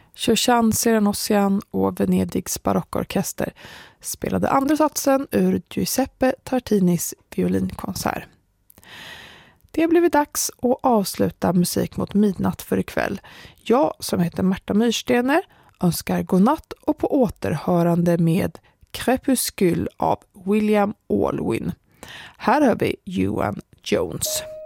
Shoshan Serenossian och Venedigs barockorkester spelade andra satsen ur Giuseppe Tartinis violinkonsert. Det har blivit dags att avsluta Musik mot midnatt för ikväll. Jag som heter Märta Myrstener önskar godnatt och på återhörande med Crepuscule av William Alwyn. Här har vi Ewan Jones.